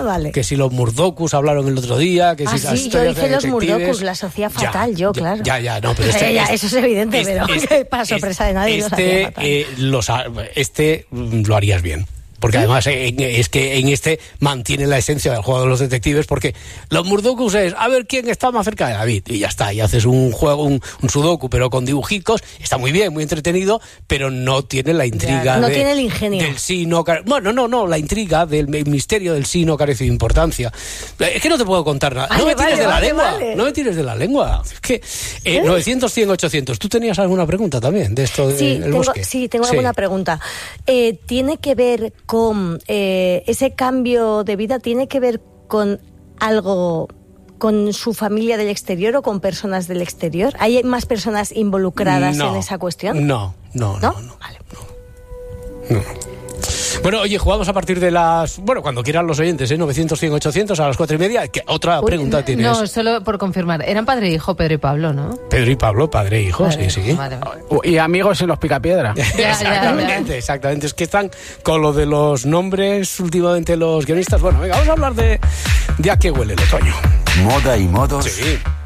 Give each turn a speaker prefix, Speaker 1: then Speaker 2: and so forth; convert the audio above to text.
Speaker 1: vale.
Speaker 2: Que si los Murdokus hablaron el otro día, que si
Speaker 1: sí, yo hice los Murdokus, la asocié fatal, claro.
Speaker 2: Ya, no, pero
Speaker 1: eso es evidente, pero para sorpresa de nadie
Speaker 2: lo harías bien. Porque además es que en este mantiene la esencia del juego de los detectives, porque los Murdokus es a ver quién está más cerca de David, y ya está, y haces un juego, un sudoku, pero con dibujicos, está muy bien, muy entretenido, pero no tiene la intriga
Speaker 1: no tiene el ingenio
Speaker 2: del sí, no, la intriga del misterio del sí no carece de importancia. Es que no te puedo contar nada. No me tires de la lengua. Es que 900, 100, 800. ¿Tú tenías alguna pregunta también de esto del bosque?
Speaker 1: Sí, tengo alguna pregunta. ¿Tiene que ver con ese cambio de vida, tiene que ver con algo, con su familia del exterior o con personas del exterior? ¿Hay más personas involucradas en esa cuestión?
Speaker 2: No.
Speaker 1: Vale.
Speaker 2: No. Bueno, oye, jugamos a partir de las... Bueno, cuando quieran los oyentes, 900, 100, 800 a las 4:30. ¿Qué otra pregunta tienes?
Speaker 3: No, solo por confirmar. Eran padre e hijo, Pedro y Pablo, ¿no?
Speaker 2: Pedro y Pablo, padre e hijo, vale, sí.
Speaker 3: Vale.
Speaker 4: Y amigos en los Picapiedra.
Speaker 2: Exactamente. Es que están con lo de los nombres últimamente los guionistas. Bueno, venga, vamos a hablar de a qué huele el otoño.
Speaker 5: Moda y modos.
Speaker 2: Sí.